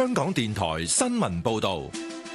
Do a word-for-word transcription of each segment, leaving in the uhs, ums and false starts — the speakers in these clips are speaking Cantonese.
香港電台新聞報道。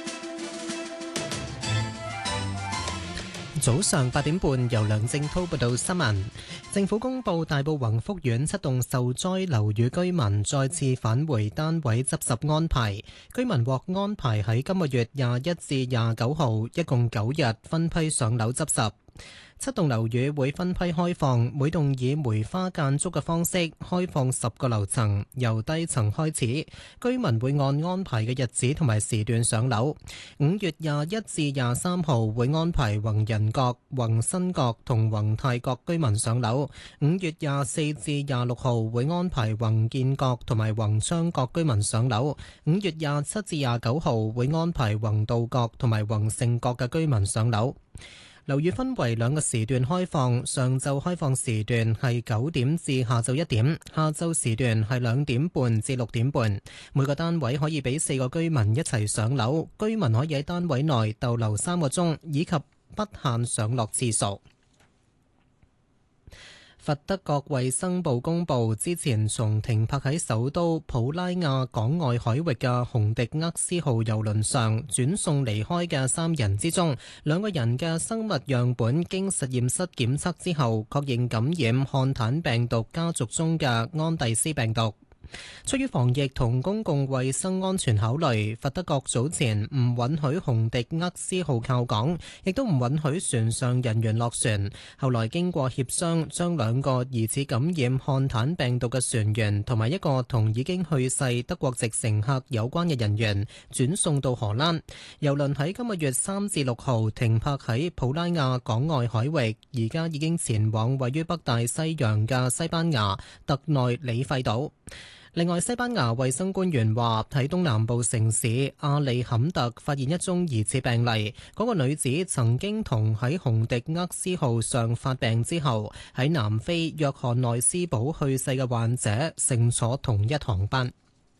早上八點半，由梁正滔報道新聞。政府公布大埔宏福苑七棟受災樓宇居民再次返回單位執拾安排，居民獲安排喺今個月廿一至廿九號，一共九日分批上樓執拾。七棟樓宇會分批開放，每棟以梅花間竹嘅方式開放十個樓層，由低層開始。居民會按安排嘅日子同埋時段上樓。五月廿一至廿三號會安排宏仁閣、宏新閣同宏泰閣居民上樓。五月廿四至廿六號會安排宏建閣同埋宏昌閣居民上樓。五月廿七至廿九號會安排宏道閣同埋宏盛閣嘅居民上樓。樓宇分為兩個時段開放，上晝開放時段係九點至下晝一點，下晝時段係兩點半至六點半。每個單位可以俾四個居民一齊上樓，居民可以喺單位內逗留三個鐘，以及不限上落次數。佛得角衛生部公布，之前從停泊喺首都普拉亞港外海域嘅洪迪厄斯號郵輪上轉送離開嘅三人之中，兩個人嘅生物樣本經實驗室檢測之後，確認感染漢坦病毒家族中嘅安第斯病毒。出於防疫同公共衛生安全考慮，佛得角早前唔允許洪迪厄斯號靠港，亦都唔允許船上人員落船。後來經過協商，將兩個疑似感染漢坦病毒嘅船員同埋一個同已經去世德國籍乘客有關嘅人員轉送到荷蘭。郵輪喺今個月三至六號停泊喺普拉亞港外海域，而家已經前往位於北大西洋嘅西班牙特內里費島。另外，西班牙衛生官員話喺東南部城市阿利坎特發現一宗疑似病例，嗰個女子曾經同喺洪迪厄斯號上發病之後喺南非約翰內斯堡去世嘅患者乘坐同一航班。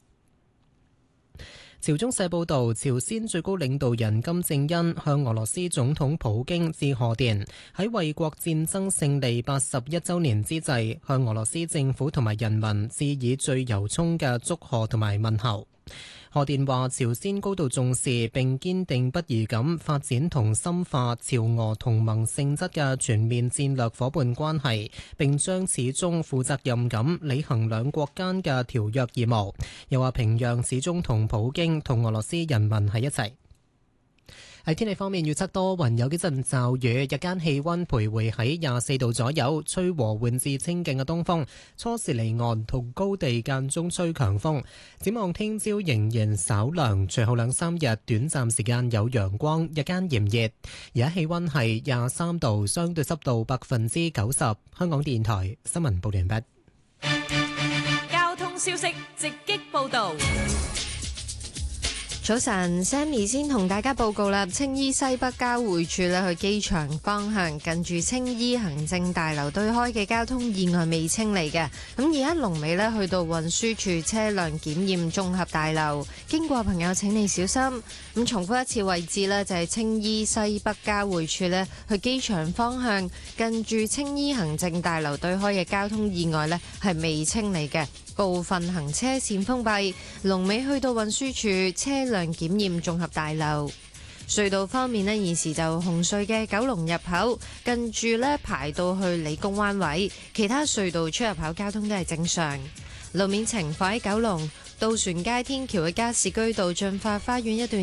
朝中社報導，朝鮮最高領導人金正恩向俄羅斯總統普京致賀電，喺衛國戰爭勝利八十一週年之際，向俄羅斯政府同埋人民致以最由衷嘅祝賀同埋問候。賀電話，朝鮮高度重視並堅定不移咁發展同深化朝俄同盟性質嘅全面戰略夥伴關係，並將始終負責任咁履行兩國間嘅條約義務。又話平壤始終同普京同俄羅斯人民喺一齊。喺天氣方面，預測多雲，有幾陣驟雨，日間氣溫徘徊喺廿四度左右，吹和緩至清勁嘅東風，初時離岸同高地間中吹強風。展望聽朝仍然稍涼，隨後兩三日短暫時間有陽光，日間炎熱。而家氣溫係廿三度，相對濕度百分之九十。香港電台新聞報完畢。 交通消息直擊報道。 早晨 Sammy 先同大家報告啦，青衣西北交匯處咧去機場方向，近住青衣行政大樓對開嘅交通意外未清理嘅，咁而家龍尾咧去到運輸處車輛檢驗綜合大樓，經過朋友請你小心。咁重複一次位置咧，就係青衣西北交匯處咧去機場方向，近住青衣行政大樓對開嘅交通意外咧係未清理嘅。部分行車線封閉，龍尾去到運輸處車輛檢驗綜合大樓。隧道方面呢，現時就紅隧嘅九龍入口近住呢排到去理工灣位，其他隧道出入口交通都係正常。路面情況喺九龍渡船街天橋嘅加士居道進發花園一段